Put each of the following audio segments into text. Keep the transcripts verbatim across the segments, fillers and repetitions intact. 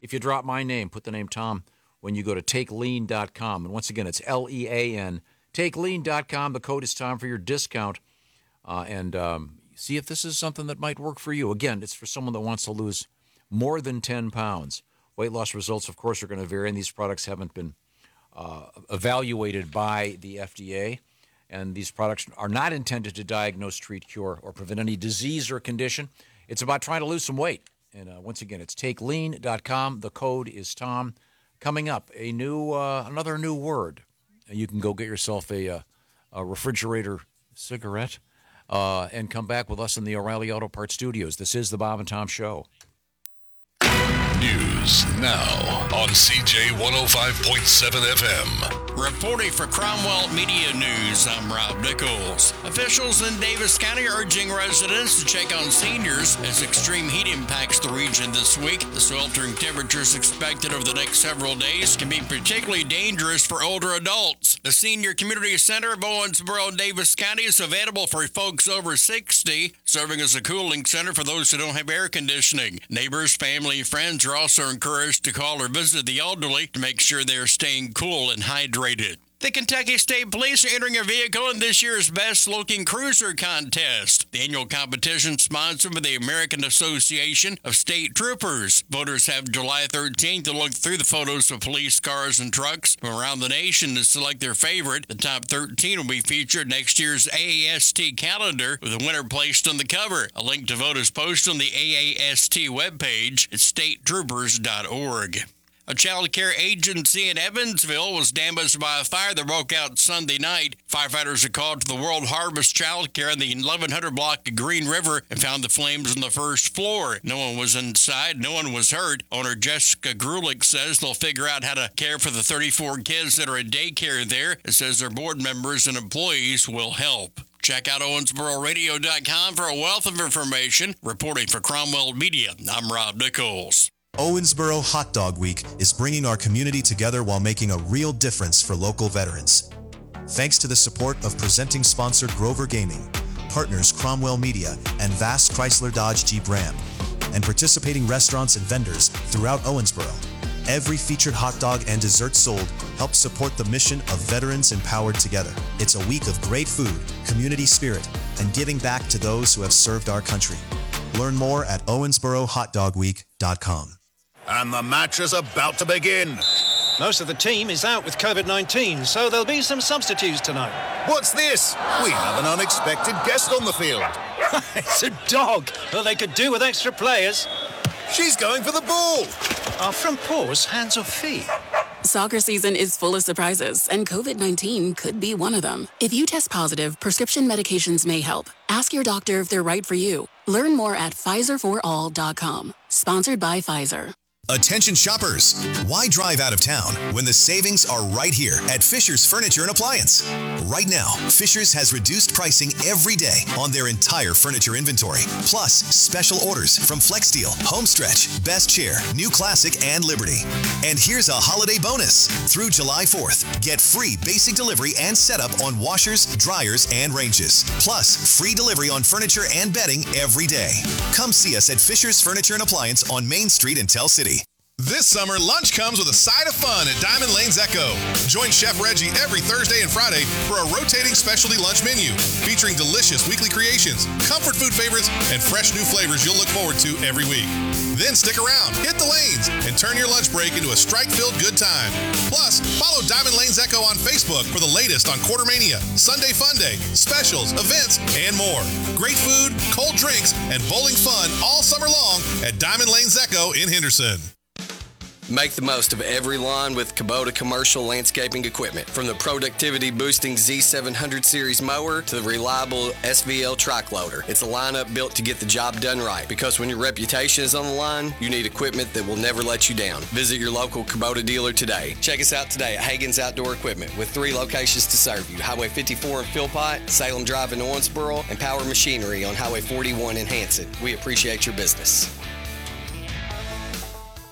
if you drop my name, put the name Tom when you go to take lean dot com. And once again, it's L E A N. take lean dot com. The code is Tom for your discount. Uh, and um, see if this is something that might work for you. Again, it's for someone that wants to lose more than ten pounds. Weight loss results, of course, are going to vary, and these products haven't been uh, evaluated by the F D A. And these products are not intended to diagnose, treat, cure, or prevent any disease or condition. It's about trying to lose some weight. And uh, once again, it's take lean dot com. The code is Tom. Coming up, a new, uh, another new word. You can go get yourself a, uh, a refrigerator cigarette uh, and come back with us in the O'Reilly Auto Parts Studios. This is the Bob and Tom Show. News now on C J one oh five point seven F M. Reporting for Cromwell Media News, I'm Rob Nichols. Officials in Davis County are urging residents to check on seniors as extreme heat impacts the region this week. The sweltering temperatures expected over the next several days can be particularly dangerous for older adults. The Senior Community Center of Owensboro and Davis County is available for folks over sixty, serving as a cooling center for those who don't have air conditioning. Neighbors, family, and friends are also encouraged to call or visit the elderly to make sure they are staying cool and hydrated. The Kentucky State Police are entering a vehicle in this year's Best Looking Cruiser contest. The annual competition sponsored by the American Association of State Troopers. Voters have July thirteenth to look through the photos of police cars and trucks from around the nation to select their favorite. The top thirteen will be featured next year's A A S T calendar with a winner placed on the cover. A link to vote is posted on the A A S T webpage at state troopers dot org. A child care agency in Evansville was damaged by a fire that broke out Sunday night. Firefighters had called to the World Harvest Child Care in the eleven hundred block of Green River and found the flames on the first floor. No one was inside. No one was hurt. Owner Jessica Grulich says they'll figure out how to care for the thirty-four kids that are at daycare there. It says their board members and employees will help. Check out Owensboro Radio dot com for a wealth of information. Reporting for Cromwell Media, I'm Rob Nichols. Owensboro Hot Dog Week is bringing our community together while making a real difference for local veterans. Thanks to the support of presenting sponsor Grover Gaming, partners Cromwell Media, and Vast Chrysler Dodge Jeep Ram, and participating restaurants and vendors throughout Owensboro, every featured hot dog and dessert sold helps support the mission of Veterans Empowered Together. It's a week of great food, community spirit, and giving back to those who have served our country. Learn more at owensboro hot dog week dot com. And the match is about to begin. Most of the team is out with covid nineteen, so there'll be some substitutes tonight. What's this? We have an unexpected guest on the field. It's a dog. Well, they could do with extra players. She's going for the ball. Are front paws hands or feet? Soccer season is full of surprises, and covid nineteen could be one of them. If you test positive, prescription medications may help. Ask your doctor if they're right for you. Learn more at Pfizer for all dot com. Sponsored by Pfizer. Attention shoppers, why drive out of town when the savings are right here at Fisher's Furniture and Appliance? Right now, Fisher's has reduced pricing every day on their entire furniture inventory, plus special orders from FlexSteel, Homestretch, Best Chair, New Classic, and Liberty. And here's a holiday bonus. Through July fourth, get free basic delivery and setup on washers, dryers, and ranges, plus free delivery on furniture and bedding every day. Come see us at Fisher's Furniture and Appliance on Main Street in Tell City. This summer, lunch comes with a side of fun at Diamond Lane's Echo. Join Chef Reggie every Thursday and Friday for a rotating specialty lunch menu featuring delicious weekly creations, comfort food favorites, and fresh new flavors you'll look forward to every week. Then stick around, hit the lanes, and turn your lunch break into a strike-filled good time. Plus, follow Diamond Lane's Echo on Facebook for the latest on Quartermania, Sunday Fun Day, specials, events, and more. Great food, cold drinks, and bowling fun all summer long at Diamond Lane's Echo in Henderson. Make the most of every lawn with Kubota commercial landscaping equipment. From the productivity-boosting Z seven hundred series mower to the reliable S V L track loader. It's a lineup built to get the job done right. Because when your reputation is on the line, you need equipment that will never let you down. Visit your local Kubota dealer today. Check us out today at Hagen's Outdoor Equipment with three locations to serve you. Highway fifty-four in Philpott, Salem Drive in Owensboro, and Power Machinery on Highway forty-one in Hanson. We appreciate your business.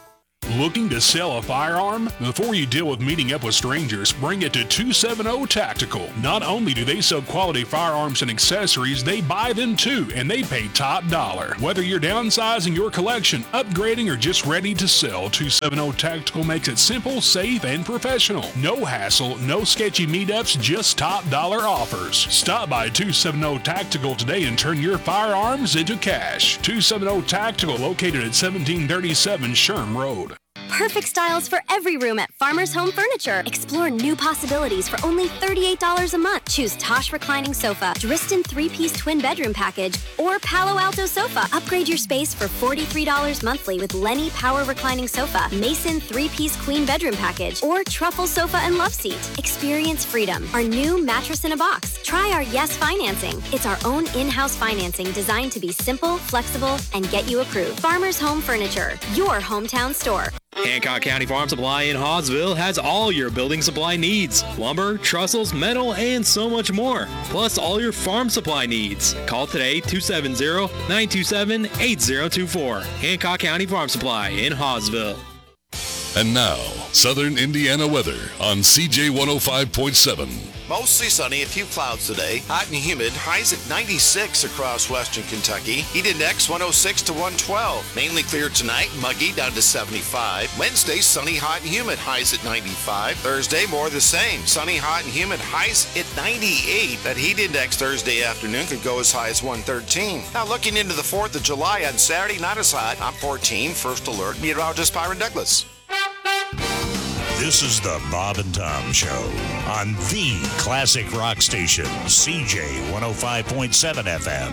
Looking to sell a firearm? Before you deal with meeting up with strangers, bring it to two seventy Tactical. Not only do they sell quality firearms and accessories, they buy them too, and they pay top dollar. Whether you're downsizing your collection, upgrading, or just ready to sell, two seventy Tactical makes it simple, safe, and professional. No hassle, no sketchy meetups, just top dollar offers. Stop by two seventy Tactical today and turn your firearms into cash. two seventy Tactical, located at seventeen thirty-seven Sherm Road. Perfect styles for every room at Farmer's Home Furniture. Explore new possibilities for only thirty-eight dollars a month. Choose Tosh Reclining Sofa, Driston three-piece twin bedroom package, or Palo Alto Sofa. Upgrade your space for forty-three dollars monthly with Lenny Power Reclining Sofa, Mason three-piece queen bedroom package, or Truffle Sofa and Love Seat. Experience freedom. Our new mattress in a box. Try our Yes Financing. It's our own in-house financing designed to be simple, flexible, and get you approved. Farmer's Home Furniture, your hometown store. Hancock County Farm Supply in Hawesville has all your building supply needs. Lumber, trestles, metal, and so much more. Plus all your farm supply needs. Call today two seven zero, nine two seven, eight zero two four. Hancock County Farm Supply in Hawesville. And now, Southern Indiana weather on C J one oh five point seven. Mostly sunny, a few clouds today. Hot and humid. Highs at ninety-six across western Kentucky. Heat index one oh six to one twelve. Mainly clear tonight. Muggy down to seventy-five. Wednesday, sunny, hot, and humid. Highs at ninety-five. Thursday, more the same. Sunny, hot, and humid. Highs at ninety-eight. That heat index Thursday afternoon could go as high as one thirteen. Now looking into the fourth of July on Saturday, not as hot. I'm fourteen. First alert. Meteorologist Byron Douglas. This is the Bob and Tom Show on the classic rock station, C J one oh five point seven F M.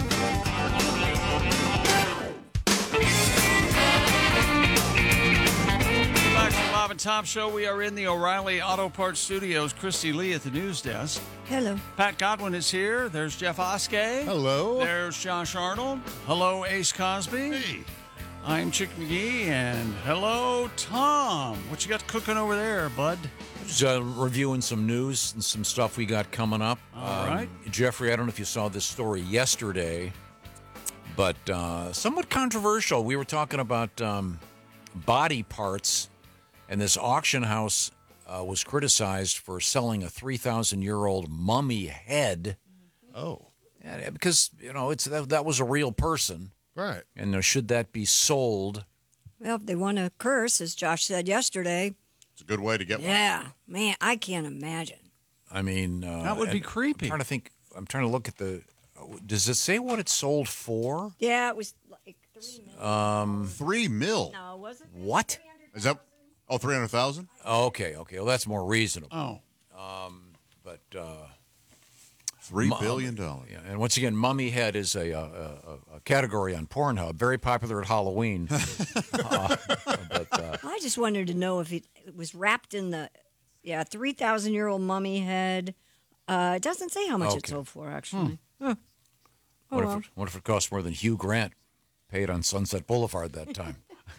Back to the Bob and Tom Show. We are in the O'Reilly Auto Parts Studios. Christy Lee at the news desk. Hello. Pat Godwin is here. There's Jeff Oskey. Hello. There's Josh Arnold. Hello, Ace Cosby. Hey. I'm Chick McGee, and hello, Tom. What you got cooking over there, bud? Just uh, reviewing some news and some stuff we got coming up. All um, right. Jeffrey, I don't know if you saw this story yesterday, but uh, somewhat controversial. We were talking about um, body parts, and this auction house uh, was criticized for selling a three thousand year old mummy head. Oh. Yeah, because, you know, it's that, that was a real person. Right. And uh, should that be sold? Well, if they want to curse, as Josh said yesterday. It's a good way to get one. Yeah. Man, I can't imagine. I mean... Uh, that would be creepy. I'm trying to think... I'm trying to look at the... Does it say what it sold for? Yeah, it was like three mil. Um, three mil? No, it wasn't. What? Is that... Oh, three hundred thousand? Oh, okay, okay. Well, that's more reasonable. Oh. Um, but... Uh, Three billion dollars. Yeah, and once again, mummy head is a, a, a, a category on Pornhub, very popular at Halloween. uh, but, uh, I just wanted to know if it, it was wrapped in the, yeah, three thousand year old mummy head. Uh, it doesn't say how much okay. it sold for, actually. Hmm. Huh. Oh, what, well. if it, what if it cost more than Hugh Grant paid on Sunset Boulevard that time?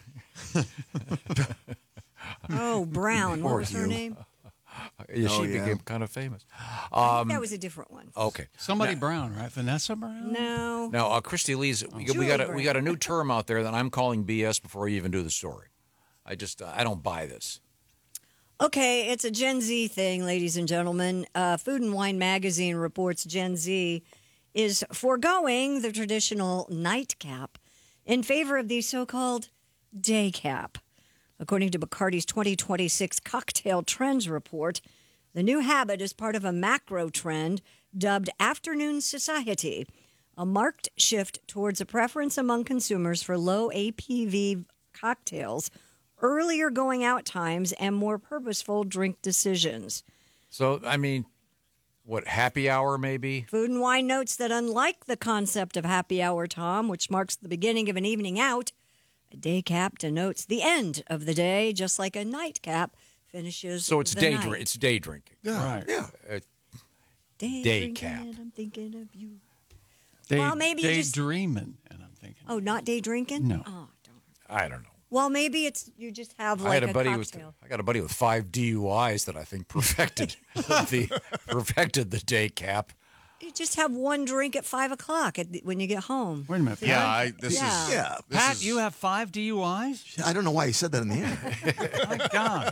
Oh, Brown. What was her Hugh. name? Yeah, Oh, she yeah. became kind of famous. I Um, think that was a different one. okay. Somebody now, Brown, right? Vanessa Brown? No. Now, uh, Christy Lee's, we, we Julie got a, Brown. we got a new term out there that I'm calling B S before you even do the story. I just, uh, I don't buy this. Okay, it's a Gen Z thing, ladies and gentlemen. Uh, Food and Wine magazine reports Gen Z is foregoing the traditional nightcap in favor of the so-called day cap. According to Bacardi's twenty twenty-six Cocktail Trends report, the new habit is part of a macro trend dubbed afternoon society, a marked shift towards a preference among consumers for low A P V cocktails, earlier going out times, and more purposeful drink decisions. So, I mean, what, happy hour maybe? Food and Wine notes that unlike the concept of happy hour, Tom, which marks the beginning of an evening out, a day cap denotes the end of the day, just like a nightcap finishes So it's the day night. drink. It's day drinking. Yeah. Right. Yeah. Uh, Day, day drinking cap. and I'm thinking of you. Day, Well, maybe you just- daydreaming, and I'm thinking. Oh, not day drinking? No. Oh, I don't know. well, maybe it's you just have like I had a, a buddy cocktail. with I got a buddy with five D U Is that I think perfected the perfected the day cap. You just have one drink at five o'clock at the, when you get home. Wait a minute. Yeah, Pat? I, this Yeah. is. Yeah. this Pat, is- you have five D U Is? I don't know why he said that in the air. My God.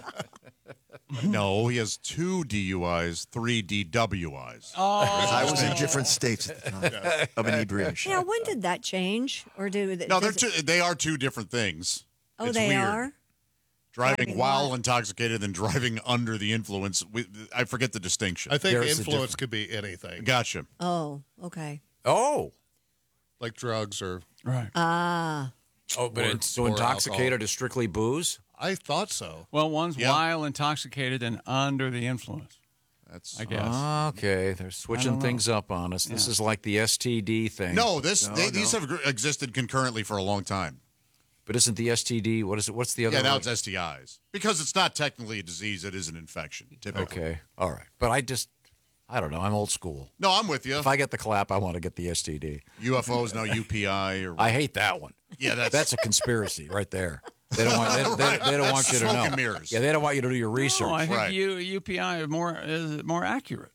No, he has two D U Is, three D W Is. Oh. I was in different states at the time of inebriation. Yeah, when did that change? Or do they, No, they're does it- two, they are two different things. Oh, It's they weird. are? Driving, Driving while while- intoxicated and driving under the influence. We, I forget the distinction. I think There's a influence could be anything, Gotcha. Oh, okay. Oh. like drugs or. Right. Ah. Oh, but Or- it's so or intoxicated alcohol. is strictly booze? I thought so. Well, one's Yeah. while intoxicated and under the influence. That's I guess. Okay, they're I switching don't know. things up on us. This Yeah. is like the S T D thing. No, this No, they, no. these have gr- existed concurrently for a long time. But isn't the S T D, what is it? What's the other Yeah, now one? it's S T Is because it's not technically a disease; it is an infection. Typically. Okay, all right. But I just, I don't know. I'm old school. No, I'm with you. If I get the clap, I want to get the S T D. U F Os now U P I or I hate that one. yeah, that's That's a conspiracy right there. They don't want. They, they, they don't That's want you to smoke know. and mirrors. Yeah, they don't want you to do your research. No, I think Right. U, UPI is more is more accurate.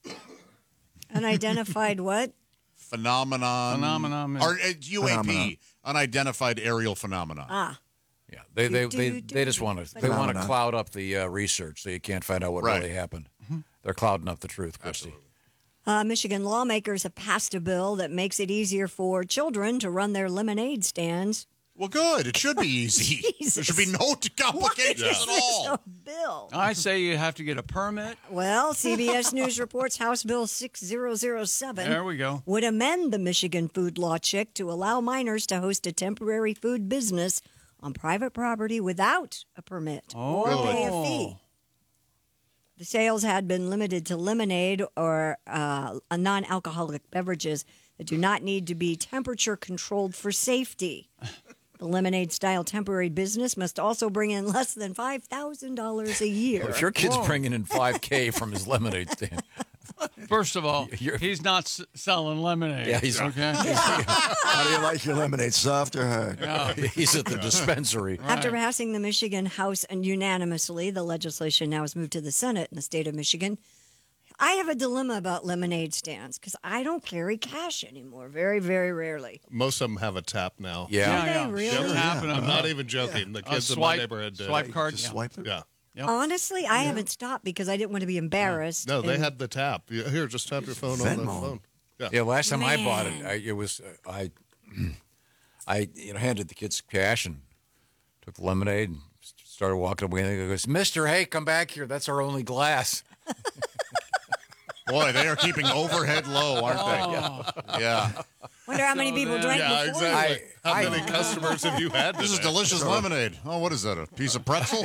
Unidentified what? phenomenon. Phenomenon is- Or uh, U A P, Phenomenon. unidentified aerial phenomenon. Ah. Yeah, they they, Do, they, do, they just do. want to they want to Phenomenon. cloud up the uh, research so you can't find out what Right. really happened. They're clouding up the truth, Christy. Uh, Michigan lawmakers have passed a bill that makes it easier for children to run their lemonade stands. Well, good. It should be easy. There should be no complications Why is at this all. a bill? I say you have to get a permit. Well, C B S News reports House Bill six thousand seven There we go. would amend the Michigan food law chick to allow minors to host a temporary food business on private property without a permit or pay a fee. The sales had been limited to lemonade or uh, non-alcoholic beverages that do not need to be temperature controlled for safety. The lemonade-style temporary business must also bring in less than five thousand dollars a year. If your kid's Whoa. bringing in five K from his lemonade stand, First of all, You're- he's not s- selling lemonade. Yeah, he's- okay. How do you like your lemonade, soft or hard? Yeah. he's at the dispensary. After passing the Michigan House and unanimously, the legislation now has moved to the Senate in the state of Michigan. I have a dilemma about lemonade stands because I don't carry cash anymore. Very, very rarely. Most of them have a tap now. Yeah. Do Yeah, they yeah. really? Just happen I'm to- not even joking. The A kids in my swipe, neighborhood did. swipe card. Just yeah. swipe it? Yeah. Yep. Honestly, I haven't stopped because I didn't want to be embarrassed. No, they and- had the tap. Yeah, here, just tap your phone on the Venmo. phone. Yeah. Yeah, last time I bought it, Man. I, it was uh, I, I you know handed the kids cash and took the lemonade and started walking away. And he goes, "Mister, hey, come back here. That's our only glass." Boy, they are keeping overhead low, aren't they? Yeah. Wonder how many people drank Yeah, before. exactly. How I- many customers have you had This is today? delicious lemonade. Oh, what is that? A piece of pretzel?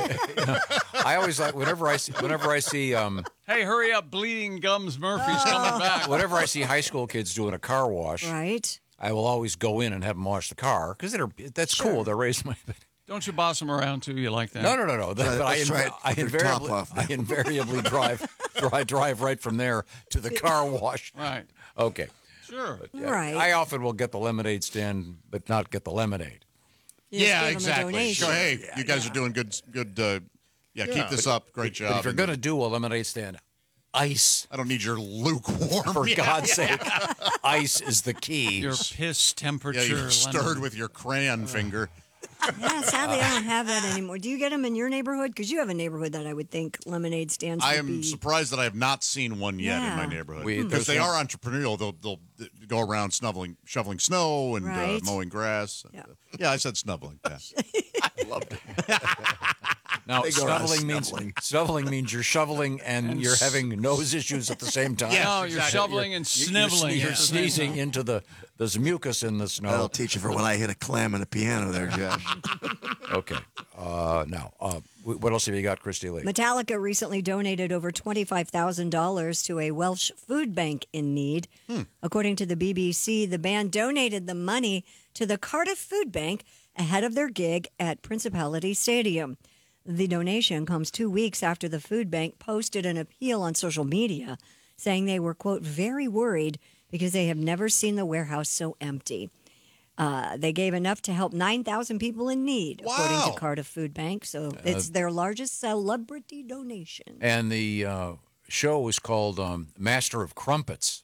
I always like whenever I see whenever I see um Hey, hurry up! Bleeding Gums Murphy's coming back. whenever I see high school kids doing a car wash, Right. I will always go in and have them wash the car because they're that's cool. They're raising my. Don't you boss them around too? You like that? No, no, no, no. That, but I, That's inv- right. I With your top invariably, off. I invariably drive, drive, drive right from there to the car wash. Right. Okay. Sure. Yeah, Right. I often will get the lemonade stand, but not get the lemonade. You just yeah, gave 'em a exactly. donation. So, hey, you guys are doing good. Good. Uh, yeah, keep this up. Great job. But if you're going to do a lemonade stand, ice. I don't need your lukewarm. For Yeah, God's yeah. sake, ice is the key. Your piss temperature. Yeah, you're stirred lemon. with your crayon finger. Yeah, sadly, I don't have that anymore. Do you get them in your neighborhood? Because you have a neighborhood that I would think lemonade stands I would am be. surprised that I have not seen one yet in my Yeah. neighborhood We- because they there's are entrepreneurial. They'll they'll go around snubbling, shoveling snow and uh, Right. mowing grass. Yeah. yeah, I said snubbling. Yeah. I loved it. Now, They go around shoveling means snubbling. shoveling means you're shoveling and, And you're s- having nose issues at the same time. Yeah, no, you're exactly. shoveling and You're- sniveling. You're, at the same sneezing time. into the there's mucus in the snow. That'll teach you for when I hit a clam in a piano there, Josh. Okay. Uh, now, uh, wh- what else have you got, Christy Lee? Metallica recently donated over twenty-five thousand dollars to a Welsh food bank in need. According to the B B C, the band donated the money to the Cardiff Food Bank ahead of their gig at Principality Stadium. The donation comes two weeks after the food bank posted an appeal on social media saying they were, quote, very worried because they have never seen the warehouse so empty. Uh, they gave enough to help nine thousand people in need, according Wow. to Cardiff Food Bank. So it's their largest celebrity donation. And the uh, show is called um, Master of Crumpets.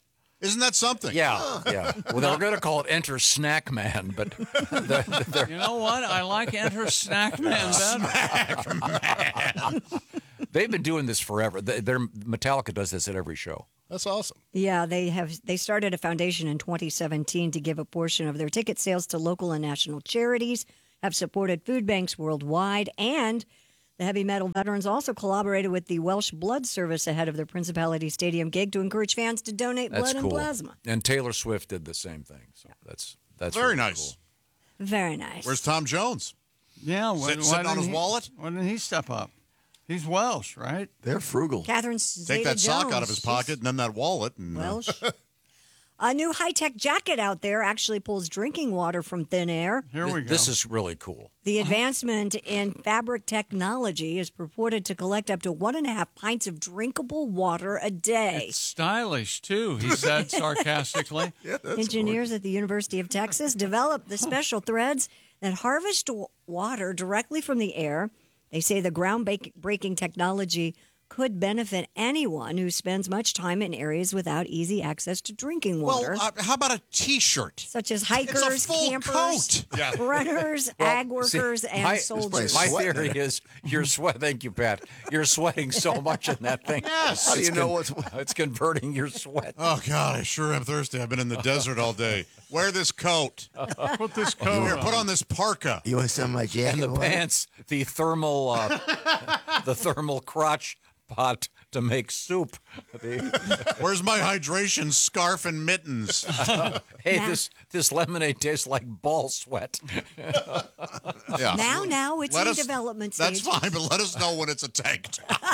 Isn't that something? Yeah, yeah. Well, they're going to call it Enter Snack Man, but they're, they're, You know what? I like Enter Snack Man better. Snack Man. they've been doing this forever. They, they're, Metallica does this at every show. That's awesome. Yeah, they have. They started a foundation in twenty seventeen to give a portion of their ticket sales to local and national charities, have supported food banks worldwide, and the heavy metal veterans also collaborated with the Welsh Blood Service ahead of their Principality Stadium gig to encourage fans to donate That's blood cool. and plasma. And Taylor Swift did the same thing. So that's that's Very really nice. cool. Very nice. Where's Tom Jones? Yeah, why, Sit- why sitting on didn't his he- wallet? Why didn't he step up? He's Welsh, right? They're frugal. Catherine Take that sock out of his pocket and then that wallet. And, uh, Welsh. A new high-tech jacket out there actually pulls drinking water from thin air. Here we go. This is really cool. The advancement in fabric technology is purported to collect up to one and a half pints of drinkable water a day. It's stylish, too, he said sarcastically. Yeah, that's Engineers at the University of Texas developed the special threads that harvest w- water directly from the air. They say the groundbreaking technology could benefit anyone who spends much time in areas without easy access to drinking water. Well, uh, how about a T-shirt? Such as hikers, It's a full campers, coat. Yeah. runners, ag workers, See, and my, soldiers. My theory is you're sweat. Thank you, Pat. You're sweating so much in that thing. Yes. How do you It's know con- what's It's converting your sweat. Oh, God, I sure am thirsty. I've been in the desert all day. Wear this coat. Put this coat Here, on. put on this parka. You want some of my jacket? And the water? pants, the thermal, uh, the thermal crotch pot to make soup. The- Where's my hydration scarf and mittens? hey, Now- this this lemonade tastes like ball sweat. Yeah. Now, now, it's Let in us- development That's stage. fine, but let us know when it's a tank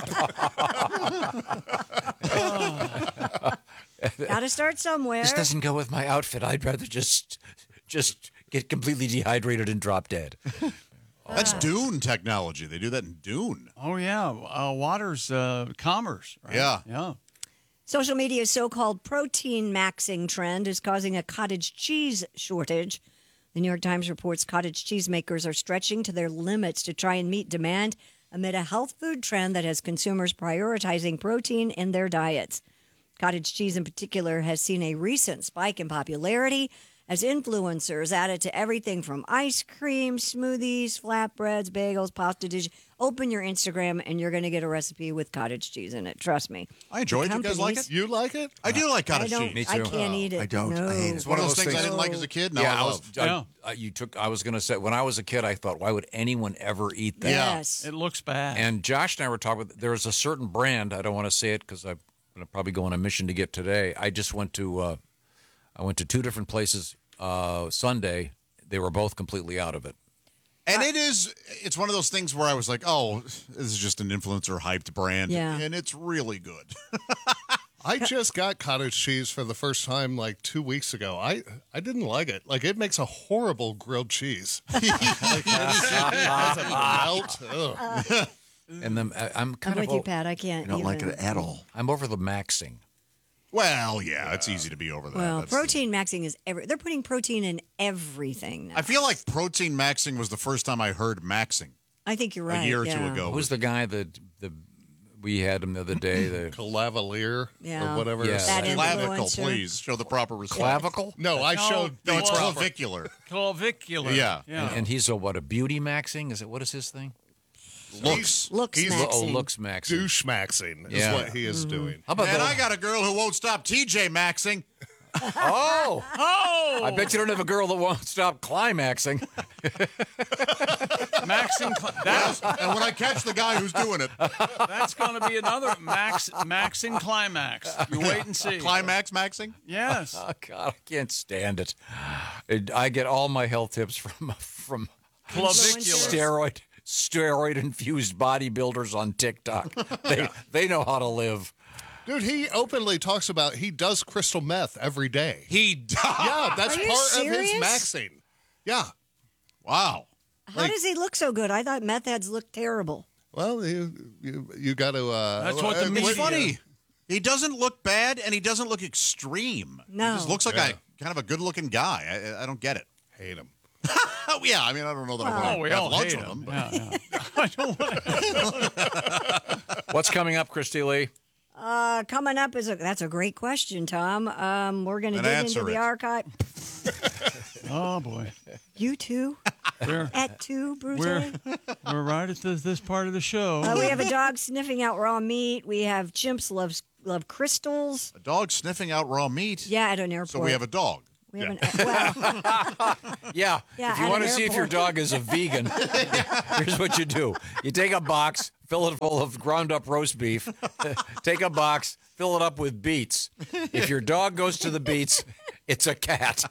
Got to start somewhere. This doesn't go with my outfit. I'd rather just just get completely dehydrated and drop dead. That's Dune technology. They do that in Dune. Oh, yeah. Uh, water's uh, commerce, right? Yeah. Yeah. Social media's so-called protein maxing trend is causing a cottage cheese shortage. The New York Times reports cottage cheese makers are stretching to their limits to try and meet demand amid a health food trend that has consumers prioritizing protein in their diets. Cottage cheese in particular has seen a recent spike in popularity as influencers add it to everything from ice cream, smoothies, flatbreads, bagels, pasta dishes. Open your Instagram and you're going to get a recipe with cottage cheese in it. Trust me. I enjoy it. The You guys like companies- it? You like it? I do like I cottage don't. cheese. I can't eat it. I don't. No. I hate it. It's one of those things I didn't like as a kid. Now yeah, I I love. was. I, I, you took. I was going to say when I was a kid, I thought, why would anyone ever eat that? Yes. It looks bad. And Josh and I were talking about there was a certain brand. I don't want to say it because I'm going to probably go on a mission to get today. I just went to. Uh, I went to two different places uh, Sunday. They were both completely out of it. And it is, it's one of those things where I was like, oh, this is just an influencer hyped brand. Yeah. And it's really good. I just got cottage cheese for the first time like two weeks ago. I I didn't like it. Like it makes a horrible grilled cheese. like, it has a melt. Ugh. And then I- I'm I'm kind with of. you, Pat. I can't. I don't like even- it at all. I'm over the maxing. Well, yeah, it's easy to be over that. Well, That's- protein maxing is every. They're putting protein in everything now. I feel like protein maxing was the first time I heard maxing. I think you're right. A year or yeah. two ago. Who's the guy that the we had him the other day? The Clavalier Yeah. or whatever. Yeah. That Clavicle, influencer. please. Show the proper respect. clavicle. No, I No, showed No, the it's proper- clavicular. Clavicular. Yeah. Yeah. And, and he's a what? A beauty maxing? Is it what is his thing? Looks. Looks He's- maxing. Oh, looks maxing. douche maxing is Yeah. what he is doing. How about And the- I got a girl who won't stop T J maxing. Oh, oh! I bet you don't have a girl that won't stop climaxing. Maxing. cl- That's, And when I catch the guy who's doing it, that's going to be another max maxing climax. You wait and see. climax maxing. Yes. Oh God, I can't stand it. It- I get all my health tips from from Clavicular. steroid steroid infused bodybuilders on TikTok. They they know how to live. Dude, he openly talks about he does crystal meth every day. He does. Yeah, that's Are you part serious? of his maxing. Yeah. Wow. How does he look so good? I thought meth heads looked terrible. Well, you you, you got to. Uh, That's what the uh, media- It's funny. He doesn't look bad, and he doesn't look extreme. No. He just looks like Yeah. a kind of a good-looking guy. I, I don't get it. Hate him. Oh, yeah, I mean, I don't know that I Oh, want we to have all lunch hate with him. him. but- Yeah, yeah. I don't want to. What's coming up, Christy Lee? Uh, Uh, coming up is a that's a great question, Tom. Um, we're going to Then dig answer into the it. archive. Oh boy. You two We're, at two, Bruce. we're, we're right at this, this part of the show. Uh, we have a dog sniffing out raw meat. We have chimps loves love crystals. A dog sniffing out raw meat. Yeah, at an airport. So we have a dog. We have an well, Yeah. Yeah, if you at want an to see if your airport. dog is a vegan, here's what you do. You take a box, fill it full of ground up roast beef, take a box, fill it up with beets. If your dog goes to the beets, it's a cat.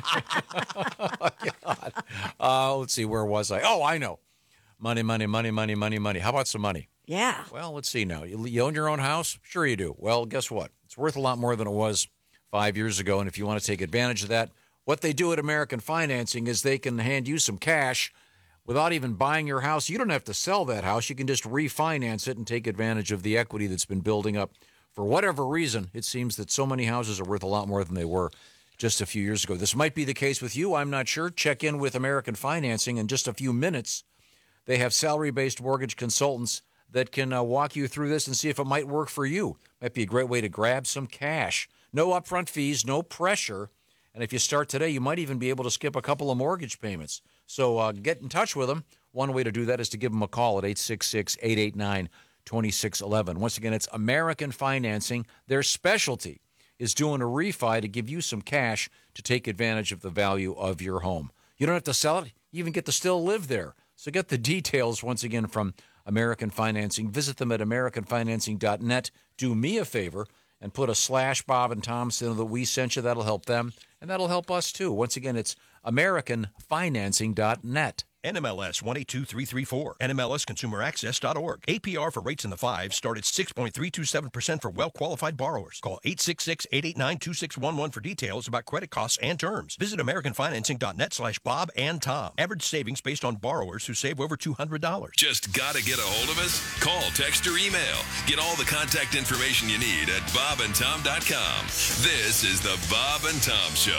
Oh, God. Uh, let's see, where was I? Oh, I know. Money, money, money, money, money, money. How about some money? yeah. Well, let's see now. You, you own your own house? Sure you do. Well, guess what? It's worth a lot more than it was five years ago. And if you want to take advantage of that, what they do at American Financing is they can hand you some cash without even buying your house. You don't have to sell that house. You can just refinance it and take advantage of the equity that's been building up. For whatever reason, it seems that so many houses are worth a lot more than they were just a few years ago. This might be the case with you. I'm not sure. Check in with American Financing in just a few minutes. They have salary-based mortgage consultants that can uh, walk you through this and see if it might work for you. Might be a great way to grab some cash. No upfront fees, no pressure. And if you start today, you might even be able to skip a couple of mortgage payments. So uh, get in touch with them. One way to do that is to give them a call at eight six six, eight eight nine, two six one one. Once again, it's American Financing. Their specialty is doing a refi to give you some cash to take advantage of the value of your home. You don't have to sell it. You even get to still live there. So get the details once again from American Financing. Visit them at american financing dot net. Do me a favor and put a slash Bob and Tom so that we sent you. That'll help them, and that'll help us too. Once again, it's american financing dot net. N M L S one eight two three three four, N M L S consumer access dot org. A P R for rates in the fives start at six point three two seven percent for well-qualified borrowers. Call eight six six, eight eight nine, two six one one for details about credit costs and terms. Visit american financing dot net slash Bob and Tom. Average savings based on borrowers who save over two hundred dollars. Just gotta get a hold of us? Call, text, or email. Get all the contact information you need at bob and tom dot com. This is the Bob and Tom Show.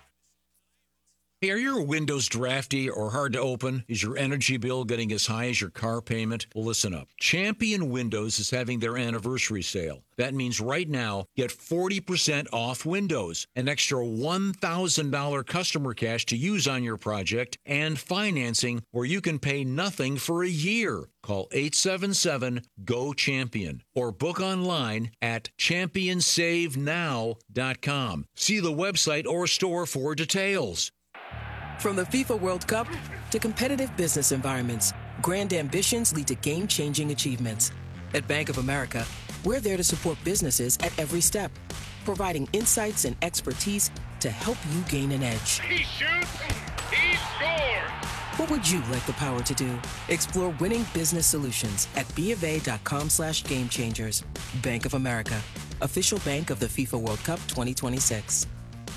Hey, are your windows drafty or hard to open? Is your energy bill getting as high as your car payment? Well, listen up. Champion Windows is having their anniversary sale. That means right now, get forty percent off windows, an extra one thousand dollars customer cash to use on your project, and financing where you can pay nothing for a year. Call eight seven seven, G O, CHAMPION or book online at champion save now dot com. See the website or store for details. From the FIFA World Cup to competitive business environments, grand ambitions lead to game-changing achievements. At Bank of America, we're there to support businesses at every step, providing insights and expertise to help you gain an edge. He shoots, he scores! What would you like the power to do? Explore winning business solutions at bofa.com slash game changers. Bank of America, official bank of the FIFA World Cup twenty twenty-six.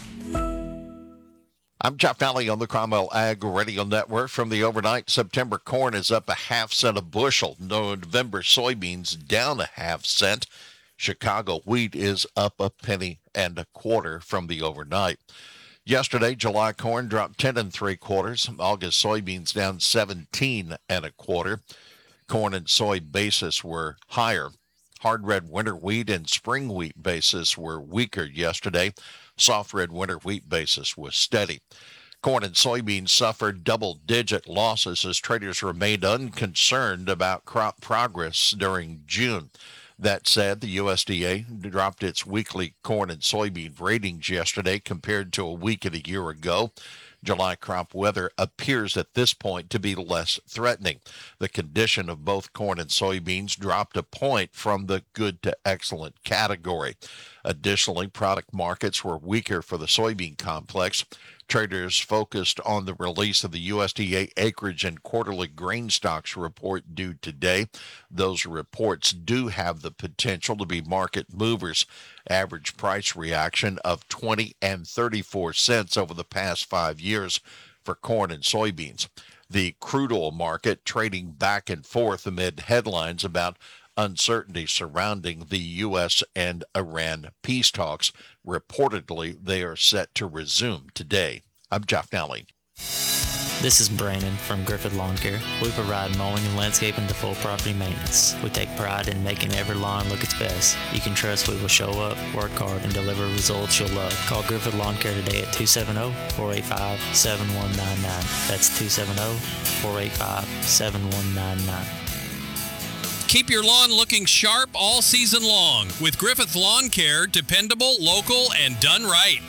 I'm Jeff Valley on the Cromwell Ag Radio Network. From the overnight, September corn is up a half cent a bushel. November soybeans down a half cent. Chicago wheat is up a penny and a quarter from the overnight. Yesterday, July corn dropped ten and three quarters. August soybeans down seventeen and a quarter. Corn and soy basis were higher. Hard red winter wheat and spring wheat basis were weaker yesterday. Soft red winter wheat basis was steady. Corn and soybeans suffered double-digit losses as traders remained unconcerned about crop progress during June. That said, the U S D A dropped its weekly corn and soybean ratings yesterday compared to a week and a year ago. July crop weather appears at this point to be less threatening. The condition of both corn and soybeans dropped a point from the good to excellent category. Additionally, product markets were weaker for the soybean complex. Traders focused on the release of the U S D A acreage and quarterly grain stocks report due today. Those reports do have the potential to be market movers. Average price reaction of twenty and thirty-four cents over the past five years for corn and soybeans. The crude oil market trading back and forth amid headlines about uncertainty surrounding the U S and Iran peace talks. Reportedly, they are set to resume today. I'm Jeff Nally. This is Brandon from Griffith Lawn Care. We provide mowing and landscaping to full property maintenance. We take pride in making every lawn look its best. You can trust we will show up, work hard, and deliver results you'll love. Call Griffith Lawn Care today at two seven zero, four eight five, seven one nine nine. That's two seven zero, four eight five, seven one nine nine. Keep your lawn looking sharp all season long with Griffith Lawn Care, dependable, local, and done right.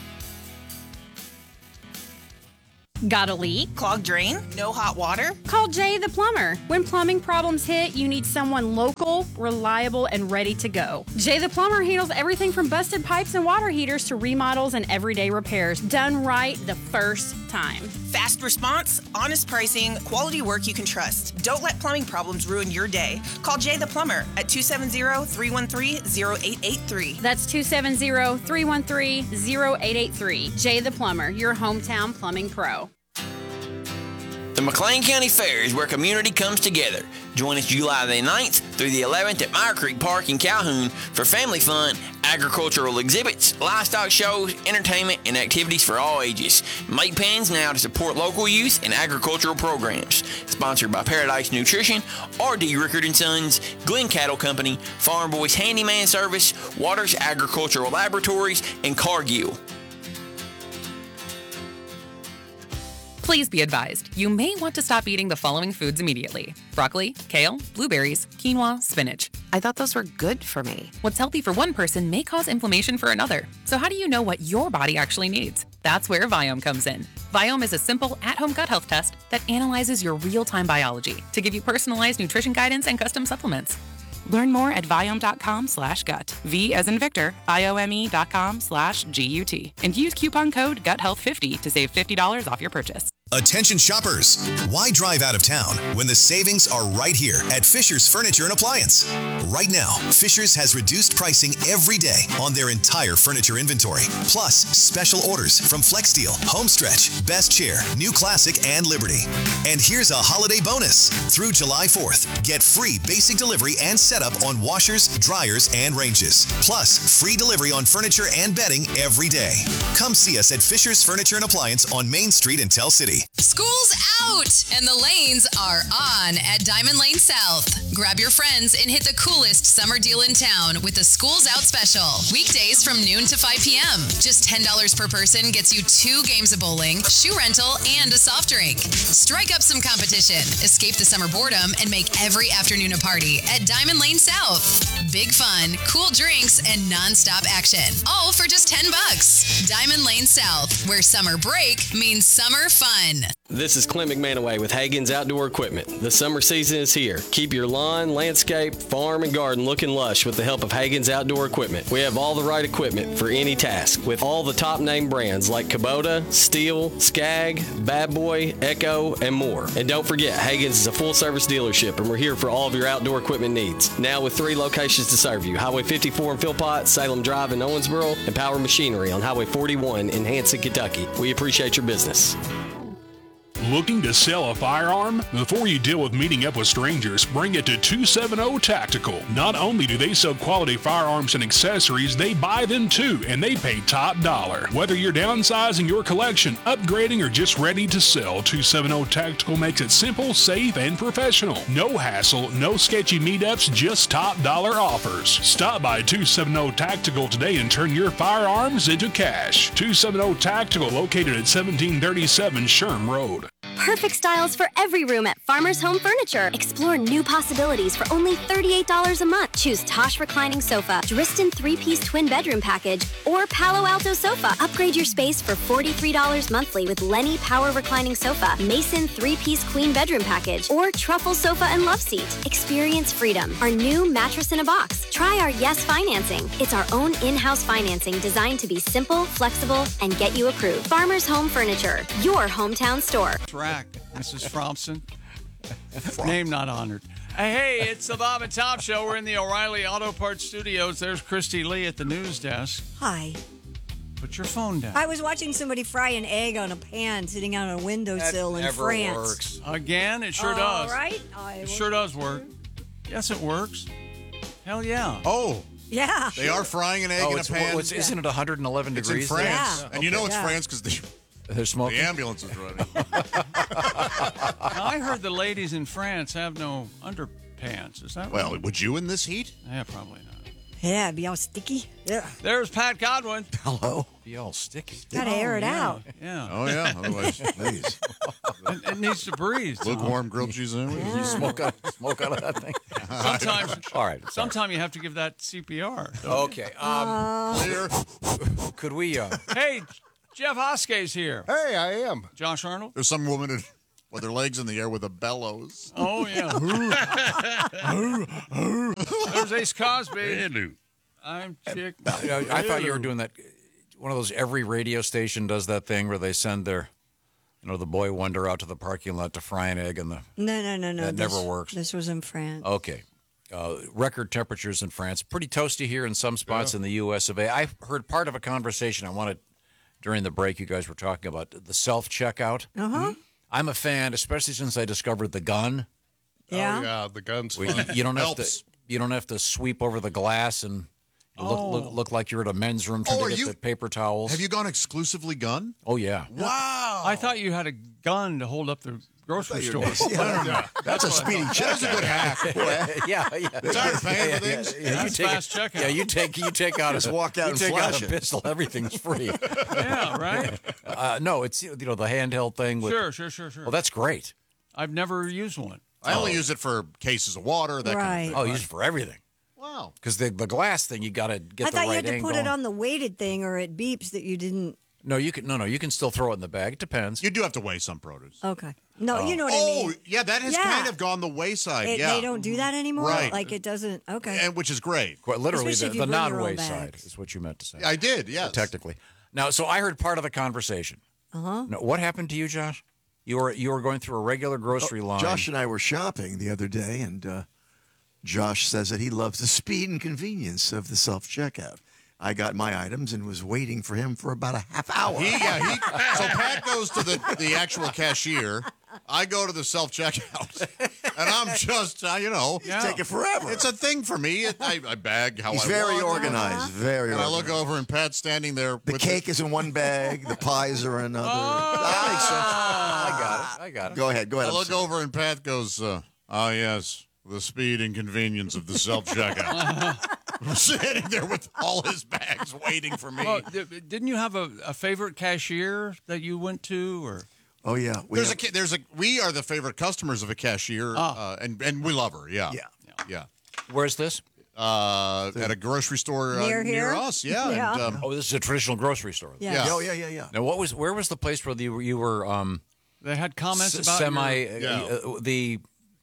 Got a leak? Clogged drain? No hot water? Call Jay the Plumber. When plumbing problems hit, you need someone local, reliable, and ready to go. Jay the Plumber handles everything from busted pipes and water heaters to remodels and everyday repairs, done right the first time. Fast response, honest pricing, quality work you can trust. Don't let plumbing problems ruin your day. Call Jay the Plumber at two seven zero, three one three, zero eight eight three. That's two seven zero, three one three, zero eight eight three. Jay the Plumber, your hometown plumbing pro. The McLean County Fair is where community comes together. Join us July the ninth through the eleventh at Meyer Creek Park in Calhoun for family fun, agricultural exhibits, livestock shows, entertainment, and activities for all ages. Make plans now to support local youth and agricultural programs. Sponsored by Paradise Nutrition, R D Rickard and Sons, Glen Cattle Company, Farm Boys Handyman Service, Waters Agricultural Laboratories, and Cargill. Please be advised, you may want to stop eating the following foods immediately. Broccoli, kale, blueberries, quinoa, spinach. I thought those were good for me. What's healthy for one person may cause inflammation for another. So how do you know what your body actually needs? That's where Viome comes in. Viome is a simple, at-home gut health test that analyzes your real-time biology to give you personalized nutrition guidance and custom supplements. Learn more at Viome.com slash gut. V as in Victor, I-O-M-E dot com slash G-U-T. And use coupon code gut health fifty to save fifty dollars off your purchase. Attention shoppers, why drive out of town when the savings are right here at Fisher's Furniture and Appliance? Right now, Fisher's has reduced pricing every day on their entire furniture inventory, plus special orders from FlexSteel, Homestretch, Best Chair, New Classic, and Liberty. And here's a holiday bonus. Through July fourth, get free basic delivery and setup on washers, dryers, and ranges, plus free delivery on furniture and bedding every day. Come see us at Fisher's Furniture and Appliance on Main Street in Tell City. School's out and the lanes are on at Diamond Lane South. Grab your friends and hit the coolest summer deal in town with the School's Out special. Weekdays from noon to five p.m. Just ten dollars per person gets you two games of bowling, shoe rental, and a soft drink. Strike up some competition, escape the summer boredom, and make every afternoon a party at Diamond Lane South. Big fun, cool drinks, and nonstop action. All for just ten bucks. Diamond Lane South, where summer break means summer fun. This is Clint McManaway with Hagen's Outdoor Equipment. The summer season is here. Keep your lawn, landscape, farm, and garden looking lush with the help of Hagen's Outdoor Equipment. We have all the right equipment for any task with all the top name brands like Kubota, Steel, Skag, Bad Boy, Echo, and more. And don't forget, Hagen's is a full service dealership and we're here for all of your outdoor equipment needs. Now with three locations to serve you: Highway fifty-four in Philpott, Salem Drive in Owensboro, and Power Machinery on Highway forty-one in Hanson, Kentucky. We appreciate your business. Looking to sell a firearm? Before you deal with meeting up with strangers, bring it to two seventy Tactical. Not only do they sell quality firearms and accessories, they buy them too, and they pay top dollar. Whether you're downsizing your collection, upgrading, or just ready to sell, two seventy Tactical makes it simple, safe, and professional. No hassle, no sketchy meetups, just top dollar offers. Stop by two seventy Tactical today and turn your firearms into cash. two seventy Tactical, located at seventeen thirty-seven Sherm Road. Perfect styles for every room at Farmer's Home Furniture. Explore new possibilities for only thirty-eight dollars a month. Choose Tosh Reclining Sofa, Driston three-piece twin bedroom package, or Palo Alto Sofa. Upgrade your space for forty-three dollars monthly with Lenny Power Reclining Sofa, Mason three-piece queen bedroom package, or Truffle Sofa and Love Seat. Experience freedom. Our new mattress in a box. Try our Yes Financing. It's our own in-house financing designed to be simple, flexible, and get you approved. Farmer's Home Furniture, your hometown store. Missus Fromson. Name not honored. Hey, it's the Bob and Tom Show. We're in the O'Reilly Auto Parts Studios. There's Christy Lee at the news desk. Hi. Put your phone down. I was watching somebody fry an egg on a pan sitting on a windowsill in France. Works. Again, it sure All does. right. I It sure does work. Yes, it works. Hell yeah. Oh. Yeah. They are frying an egg oh, in a it's, pan. Well, it's, isn't it one hundred eleven it's degrees? in France. Yeah. And you know Okay. it's Yeah. France because they They're smoking. The ambulance is running. Now, I heard the ladies in France have no underpants. Is that Well, right? would you in this heat? Yeah, probably not. Yeah, it'd be all sticky. Yeah. There's Pat Godwin. Hello. Be all sticky. Gotta air it yeah, out. Yeah. Oh, yeah. Otherwise, Please. It, it needs to breathe. Tom. lukewarm grilled cheese sandwich. You smoke out, smoke out of that thing. Sometimes, All right. sometimes you have to give that C P R. Okay. Um, Uh, Clear. could we? Uh, Hey, Jeff Hoskay's here. Hey, I am. Josh Arnold. There's some woman in, with her legs in the air with a bellows. Oh yeah. There's Ace Cosby. I'm Chick. I, I thought you were doing that. One of those. Every radio station does that thing where they send their, you know, the boy wonder out to the parking lot to fry an egg, and the no, no, no, no. That this, never works. This was in France. Okay. Uh, record temperatures in France. Pretty toasty here in some spots in the U S of A. I heard part of a conversation I wanted during the break. You guys were talking about the self checkout. Uh huh. I'm a fan, especially since I discovered the gun. Yeah. Oh, yeah, the gun's Where fun. you, you don't have Helps. to. You don't have to sweep over the glass and you look, Oh. look look like you're at a men's room trying Oh, to are get you- the paper towels. Have you gone exclusively gun? Oh yeah. Wow. I thought you had a gun to hold up the grocery you store. were- yeah. That's a speeding check. That's a good hack. yeah, yeah. Tired of paying Yeah, for yeah, things? yeah, you That's take fast it- checkout. Yeah, you take you take out Just a, walk out you and take flash out a it. pistol. Everything's free. Yeah, right. Uh, no, it's you know the handheld thing. With, Sure, sure, sure, sure. Well, that's great. I've never used one. I only use it for cases of water, that kind Right. of thing. Oh, you use it for everything. Wow. Because the the glass thing, you got to get I the thought right you had to angle. put it on the weighted thing, or it beeps that you didn't. No, you can. No, no, you can still throw it in the bag. It depends. You do have to weigh some produce. Okay. No, you know what oh, I mean. yeah, that has Yeah. kind of gone the wayside. It- yeah. They don't do that anymore. Right. Like it doesn't. Okay. And which is great. Quite literally, Especially the, if you the bring your own non-way side bags. is what you meant to say. I did, yes. Technically. Now, so I heard part of the conversation. Uh huh. Now, what happened to you, Josh? You were you were going through a regular grocery line. Josh and I were shopping the other day, and uh, Josh says that he loves the speed and convenience of the self checkout. I got my items and was waiting for him for about a half hour. He, yeah, he, so Pat goes to the, the actual cashier. I go to the self checkout, and I'm just, uh, you know, It's taking forever. It's a thing for me. It, I, I bag how He's I very want. organized, very And I organized. look over, and Pat's standing there. The with cake is in one bag, the pies are in another. That makes sense. I got it. I got it. Go ahead, go ahead. I I'm look sorry. over, and Pat goes, uh, "Oh yes, the speed and convenience of the self checkout." I'm sitting there with all his bags waiting for me. Well, di- didn't you have a, a favorite cashier that you went to, or? Oh yeah, we There's have- a ca- there's a we are the favorite customers of a cashier, uh, and and we love her. Yeah, Yeah. yeah. Where's this? Uh, at a grocery store uh, Near here? us. Yeah, Yeah. And, um, Oh, this is a traditional grocery store. Yeah. yeah. Oh yeah, yeah, yeah. Now, what was where was the place where you were, you were um, They had comments s- about semi your- Yeah. uh, the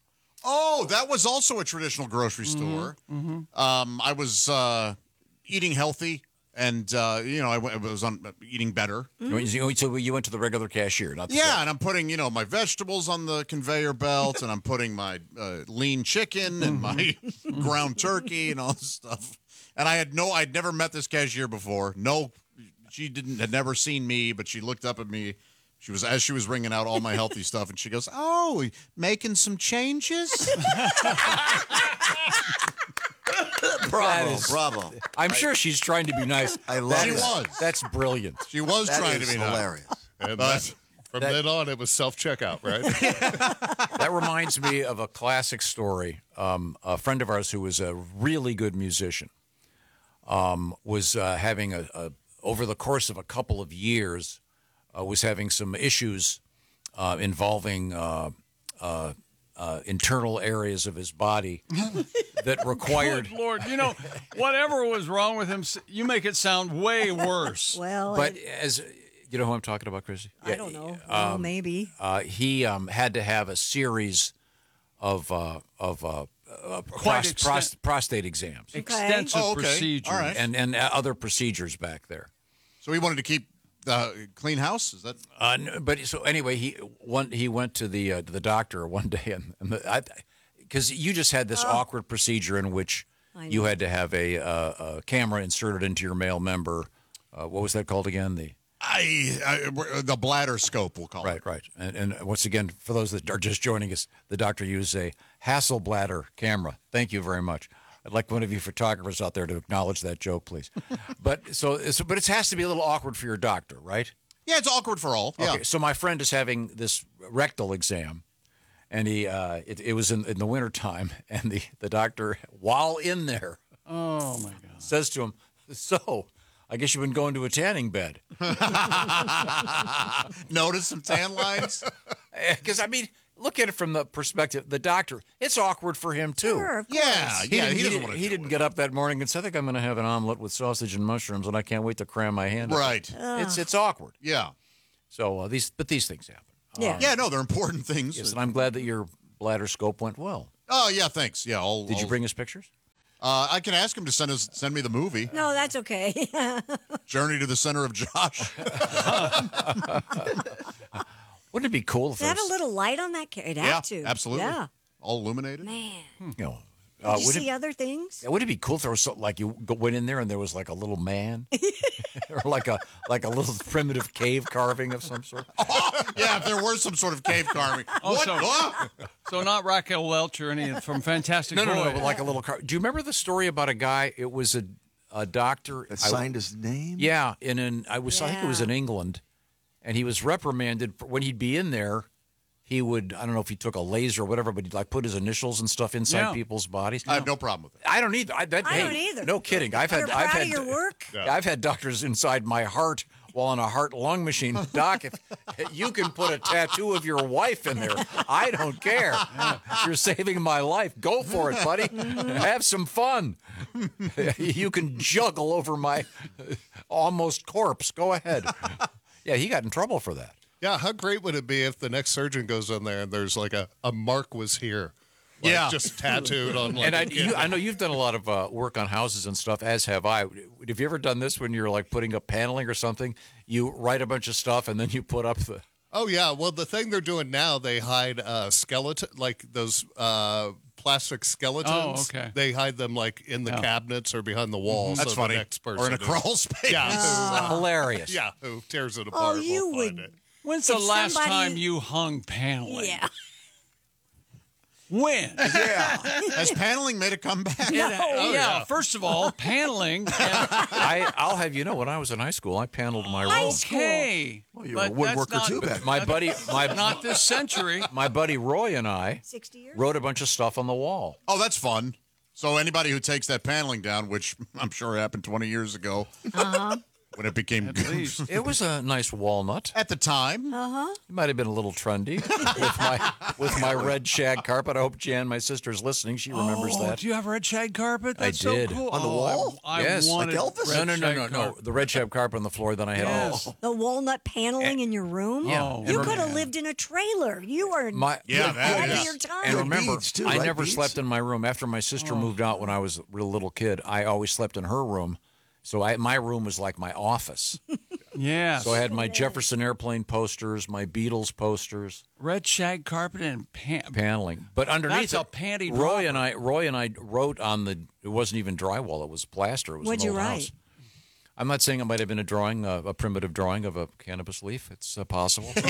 Oh, that was also a traditional grocery store. Um, I was uh, eating healthy, and uh, you know, I, went, I was on eating better. you, so you went to the regular cashier, not the Yeah, and I'm putting, you know, my vegetables on the conveyor belt, and I'm putting my uh, lean chicken and my ground turkey and all this stuff. And I had no, I'd never met this cashier before. No, she didn't, had never seen me, but she looked up at me. She was, as she was ringing out all my healthy stuff, and she goes, "Oh, making some changes?" Bravo, is- bravo. I'm sure she's trying to be nice. I love She it. was. That's brilliant. She was That trying is to be nice. hilarious. And But- that- from then on, it was self checkout, right? That reminds me of a classic story. Um, a friend of ours who was a really good musician um, was uh, having a, a over the course of a couple of years uh, was having some issues uh, involving uh, uh, uh, internal areas of his body that required. Good Lord, you know, whatever was wrong with him, s- you make it sound way worse. Well, But it- as you know who I'm talking about, Chrissy? I don't know. well, maybe. Uh, he um, had to have a series of uh, of uh, uh, Quite pros- exten- pros- prostate exams Extensive Oh, okay. procedures. All right. and and uh, other procedures back there. So he wanted to keep the clean house. Is that? Uh, n- but so anyway, he one he went to the uh, to the doctor one day, and, and the, because you just had this awkward procedure in which I you know. had to have a, uh, a camera inserted into your male member. Uh, what was that called again? The I, I the bladder scope, we'll call it. right, right. And, and once again, for those that are just joining us, the doctor used a Hasselbladder camera. Thank you very much. I'd like one of you photographers out there to acknowledge that joke, please. but so, so, but it has to be a little awkward for your doctor, right? Yeah, it's awkward for all. Yeah. Okay, so my friend is having this rectal exam, and he uh, it, it was in, in the wintertime, and the, the doctor, while in there, Oh, my God. says to him, so, I guess you've been going to a tanning bed. Notice some tan lines? Because, I mean, look at it from the perspective, the doctor, it's awkward for him, too. Sure, of Yeah, course. He yeah, didn't, he he doesn't didn't- want to he didn't get up that morning and say, I think I'm going to have an omelet with sausage and mushrooms, and I can't wait to cram my hand. up." Right. It's it's awkward. Yeah. So uh, these, but these things happen. Yeah. Yeah, no, they're important things. Yes, and I'm glad that your bladder scope went well. Oh, yeah, thanks. Yeah, I'll, Did you I'll- bring us pictures? Uh, I can ask him to send us send me the movie No, that's okay. Journey to the Center of Josh. Wouldn't it be cool if Is that there a was, little light on that? Ca- It yeah, had to. absolutely. Yeah. All illuminated. Man. you know, Did uh, you would see it, other things? yeah, would it be cool if there was so, like you go- went in there and there was like a little man, or like a like a little primitive cave carving of some sort? Yeah, if there were some sort of cave carving. Oh, What? so- Ah! So not Raquel Welch or any from Fantastic No, no, no, Voyage. but like a little car. Do you remember the story about a guy? It was a a doctor That I- signed his name? Yeah, in an I was I think it was Yeah. in England, and he was reprimanded for, when he'd be in there. He would I don't know if he took a laser or whatever, but he'd like put his initials and stuff inside Yeah. people's bodies. I have no problem with it. I don't either. I, that, I hey, don't either. No kidding. I've had You're I've proud had of your work? Yeah, I've had doctors inside my heart while on a heart lung machine. Doc, if you can put a tattoo of your wife in there, I don't care. You're saving my life. Go for it, buddy. Have some fun. You can juggle over my almost corpse. Go ahead. Yeah, he got in trouble for that. Yeah, how great would it be if the next surgeon goes in there and there's like a, a Mark was here. Like Yeah. just tattooed on like And I, a kid. you, I know you've done a lot of uh, work on houses and stuff, as have I. Have you ever done this when you're like putting up paneling or something? You write a bunch of stuff and then you put up the. Oh yeah, well the thing they're doing now, they hide uh skeleton like those uh plastic skeletons. Oh, okay. They hide them like in the Yeah. cabinets or behind the walls. That's so funny. The next person Or in a who- crawl space. Yeah, who, uh, Hilarious. yeah, who tears it Oh, apart? you will would. find it. When's the If last somebody- time you hung paneling? Yeah. When? Yeah. Has paneling made a comeback? It- Oh, yeah. yeah. First of all, paneling. and- I, I'll have you know, when I was in high school, I paneled my High room. school. Okay. Well, you were a but that's woodworker not- too back My buddy, my Not this century. my buddy Roy and I sixty years? wrote a bunch of stuff on the wall. Oh, that's fun. So anybody who takes that paneling down, which I'm sure happened twenty years ago, Uh-huh. when it became At least. It was a nice walnut. at the time. Uh-huh. It might have been a little trendy with my with my red shag carpet. I hope Jan, my sister's listening. She remembers Oh, that. do you have red shag carpet? I That's did. so cool. On the Oh, wall? I, I Yes. Like wanted Elvis? red No, no, no, shag no, no. carpet. The red shag carpet on the floor. Then I had Yes. all The walnut paneling in your room? Yeah. Oh, You And could have man. lived in a trailer. You are my Yeah, that ahead is. of your time. And remember, beads, too, I right? never Beads? slept in my room. After my sister moved out when I was a real little kid, I always slept in her room. So I, my room was like my office. Yeah. So I had my Jefferson Airplane posters, my Beatles posters, red shag carpet and pan- paneling. But underneath That's it, a panty Roy dropper. and I, Roy and I wrote on the. It wasn't even drywall; it was plaster. It was What'd an you old write? house. I'm not saying it might have been a drawing, uh, a primitive drawing of a cannabis leaf. It's uh, possible. All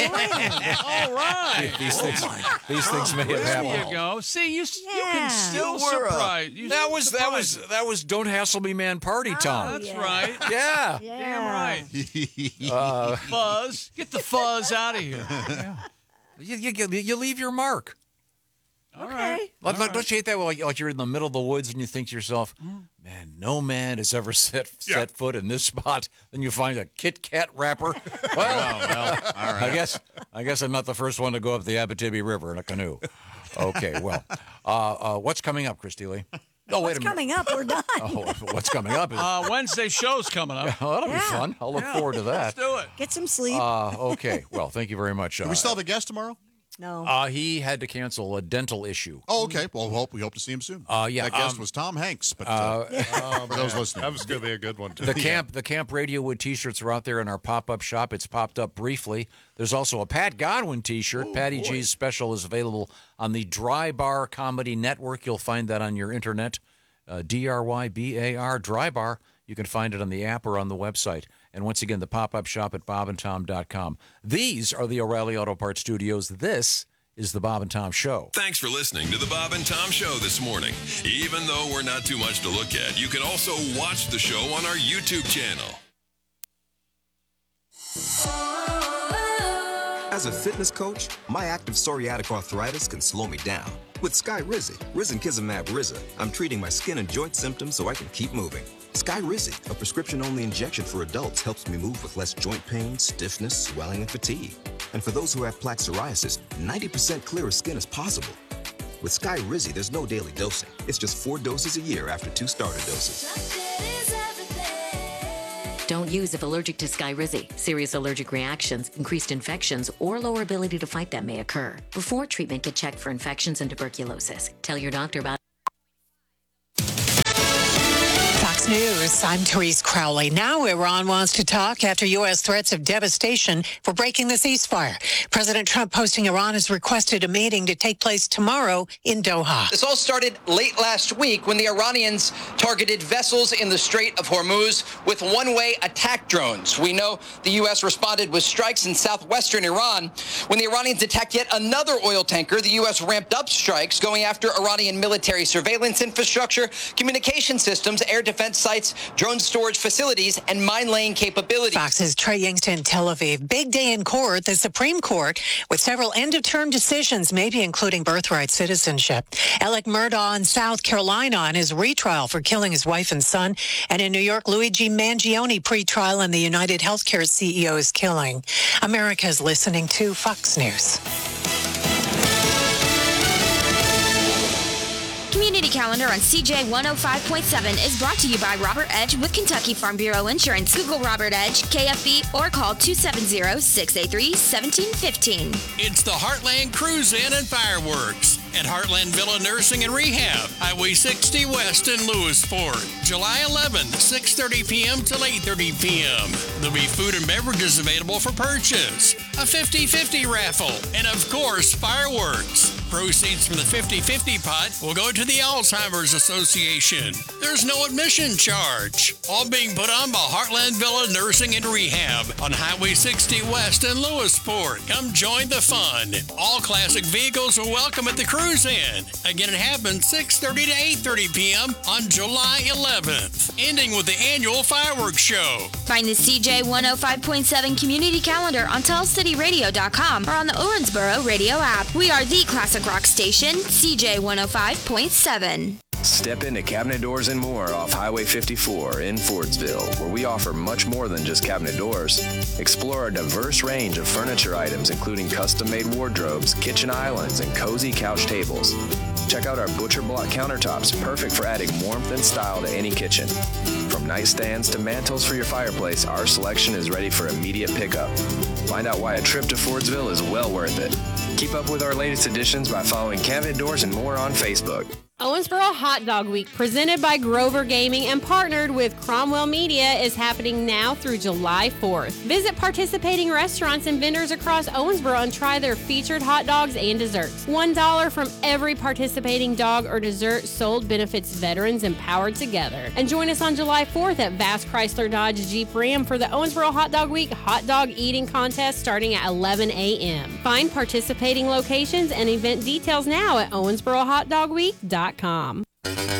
right. these things, these things may have There happened. you go. See, you, you Yeah. can still You were a- surprise. You That was that was surprise. that was Don't Hassle Me Man party, Tom. That's yeah. right. Yeah. Yeah. Damn right. Uh, Fuzz. Get the fuzz out of here. you, you, you leave your mark. All right. Like, like, Don't you hate that? Like, like you're in the middle of the woods and you think to yourself, man, no man has ever set set foot in this spot. Then you find a Kit Kat wrapper. Well, I guess I guess I'm not the first one to go up the Abitibi River in a canoe. Okay, well, uh, uh, what's coming up, Christy Lee? Oh, wait What's a minute. coming up? We're done. Oh, what's coming up? Is, Uh, Wednesday show's coming up. oh, that'll be yeah. fun. I'll look Yeah, forward to Let's that. do it. Get some sleep. Uh, okay, well, thank you very much. Do Uh, we still have a guest tomorrow? no. uh, he had to cancel a dental issue. Oh, okay. Well, we hope we hope to see him soon. Uh, yeah, That guest um, was Tom Hanks, but uh, Uh, for those listening, That was going to be a good one too. The camp, the Camp Radiowood T-shirts are out there in our pop-up shop. It's popped up briefly. There's also a Pat Godwin T-shirt. Patty G's special is available on the Dry Bar Comedy Network. You'll find that on your internet, uh, D R Y B A R, Dry Bar. You can find it on the app or on the website. And once again, the pop-up shop at bob and tom dot com. These are the O'Reilly Auto Parts Studios. This is the Bob and Tom Show. Thanks for listening to the Bob and Tom Show this morning. Even though we're not too much to look at, you can also watch the show on our YouTube channel. As a fitness coach, my active psoriatic arthritis can slow me down. With Skyrizi, risankizumab Riza, I'm treating my skin and joint symptoms so I can keep moving. Skyrizi, a prescription-only injection for adults, helps me move with less joint pain, stiffness, swelling, and fatigue. And for those who have plaque psoriasis, ninety percent clearer skin is possible. With Skyrizi, there's no daily dosing. It's just four doses a year after two starter doses. Don't use if allergic to Skyrizi. Serious allergic reactions, increased infections, or lower ability to fight them may occur. Before treatment, get checked for infections and tuberculosis. Tell your doctor about Fox News, I'm Therese Crowley. Now Iran wants to talk after U S threats of devastation for breaking the ceasefire. President Trump posting Iran has requested a meeting to take place tomorrow in Doha. This all started late last week when the Iranians targeted vessels in the Strait of Hormuz with one-way attack drones. We know the U S responded with strikes in southwestern Iran. When the Iranians attacked yet another oil tanker, the U S ramped up strikes, going after Iranian military surveillance infrastructure, communication systems, air defense sites, drone storage facilities, and mine-laying capabilities. Fox's Trey Youngston, Tel Aviv. Big day in court, the Supreme Court, with several end-of-term decisions, maybe including birthright citizenship. Alec Murdaugh in South Carolina on his retrial for killing his wife and son. And in New York, Luigi Mangione pretrial in the United Healthcare C E O's killing. America's listening to Fox News. Community Calendar on C J one oh five point seven is brought to you by Robert Edge with Kentucky Farm Bureau Insurance. Google Robert Edge, K F B, or call two seven zero, six eight three, one seven one five. It's the Heartland Cruise Inn and Fireworks at Heartland Villa Nursing and Rehab, Highway sixty West in Lewisport. July eleventh, six thirty p.m. till eight thirty p.m. There'll be food and beverages available for purchase, a fifty-fifty raffle, and of course, fireworks. Proceeds from the fifty-fifty pot will go to the Alzheimer's Association. There's no admission charge. All being put on by Heartland Villa Nursing and Rehab on Highway sixty West in Lewisport. Come join the fun. All classic vehicles are welcome at the Cruise Inn. Again, it happens six thirty to eight thirty p.m. on July eleventh, ending with the annual fireworks show. Find the C J one oh five point seven Community Calendar on tell city radio dot com or on the Owensboro radio app. We are the classic rock station, C J one oh five point seven. Step into Cabinet Doors and More off Highway fifty-four in Fordsville, where we offer much more than just cabinet doors. Explore a diverse range of furniture items, including custom-made wardrobes, kitchen islands, and cozy couch tables. Check out our butcher block countertops, perfect for adding warmth and style to any kitchen. From nightstands to mantles for your fireplace, our selection is ready for immediate pickup. Find out why a trip to Fordsville is well worth it. Keep up with our latest additions by following Cabinet Doors and More on Facebook. Owensboro Hot Dog Week, presented by Grover Gaming and partnered with Cromwell Media, is happening now through July fourth. Visit participating restaurants and vendors across Owensboro and try their featured hot dogs and desserts. one dollar from every participating dog or dessert sold benefits veterans empowered together. And join us on July fourth at Vass Chrysler Dodge Jeep Ram for the Owensboro Hot Dog Week hot dog eating contest starting at eleven a.m. Find participating locations and event details now at owensboro hot dog week dot com.